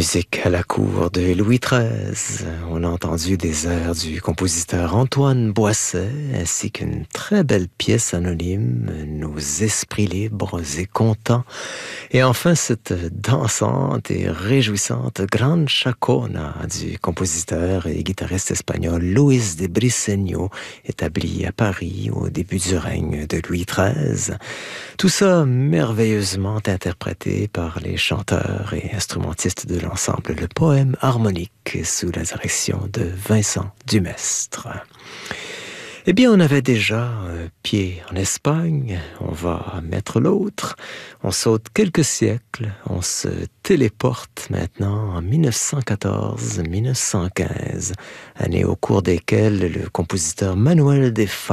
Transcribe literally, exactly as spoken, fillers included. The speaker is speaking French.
Musique à la cour de Louis treize. On a entendu des airs du compositeur Antoine Boisset, ainsi qu'une très belle pièce anonyme, Nos esprits libres et contents. Et enfin, cette dansante et réjouissante Gran Chacona du compositeur et guitariste espagnol Luis de Briceño, établi à Paris au début du règne de Louis treize. Tout ça merveilleusement interprété par les chanteurs et instrumentistes de l'ensemble Le Poème Harmonique sous la direction de Vincent Dumestre. Eh bien, on avait déjà un pied en Espagne, on va mettre l'autre. On saute quelques siècles, on se téléporte maintenant en mille neuf cent quatorze mille neuf cent quinze, année au cours desquelles le compositeur Manuel de Falla